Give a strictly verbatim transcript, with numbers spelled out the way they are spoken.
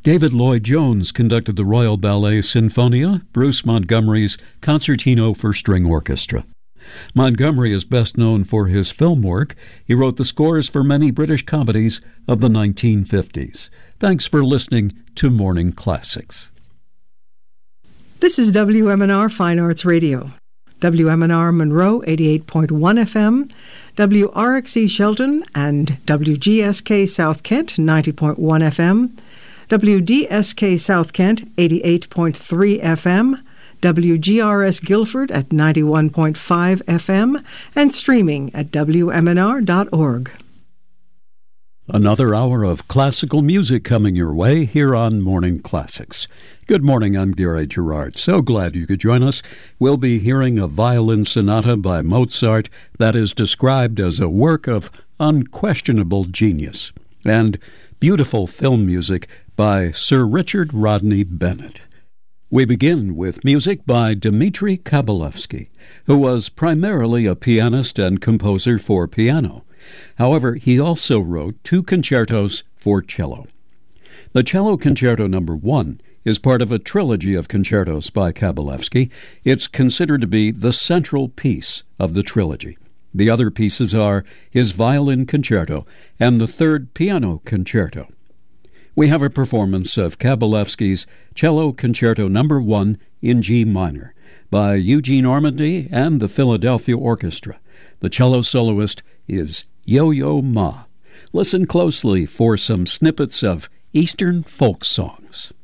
David Lloyd-Jones conducted the Royal Ballet Sinfonia, Bruce Montgomery's Concertino for String Orchestra. Montgomery is best known for his film work. He wrote the scores for many British comedies of the nineteen fifties. Thanks for listening to Morning Classics. This is W M N R Fine Arts Radio. W M N R Monroe, eighty-eight point one F M, W R X E Shelton, and W G S K South Kent, ninety point one F M, W D S K South Kent, eighty-eight point three F M, W G R S Guilford at ninety-one point five F M, and streaming at W M N R dot org. Another hour of classical music coming your way here on Morning Classics. Good morning, I'm Gary Gerard. So glad you could join us. We'll be hearing a violin sonata by Mozart that is described as a work of unquestionable genius, and beautiful film music by Sir Richard Rodney Bennett. We begin with music by Dmitri Kabalevsky, who was primarily a pianist and composer for piano. However, he also wrote two concertos for cello. The Cello Concerto Number One is part of a trilogy of concertos by Kabalevsky. It's considered to be the central piece of the trilogy. The other pieces are his Violin Concerto and the Third Piano Concerto. We have a performance of Kabalevsky's Cello Concerto Number One in G minor by Eugene Ormandy and the Philadelphia Orchestra. The cello soloist is Yo-Yo Ma. Listen closely for some snippets of Eastern folk songs.